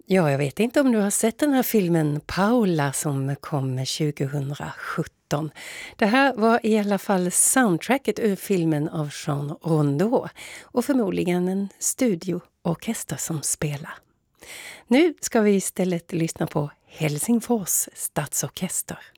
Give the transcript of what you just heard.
Ja, jag vet inte om du har sett den här filmen Paula som kom 2017. Det här var i alla fall soundtracket ur filmen av Jean Rondeau och förmodligen en studioorkester som spelar. Nu ska vi istället lyssna på Helsingfors stadsorkester.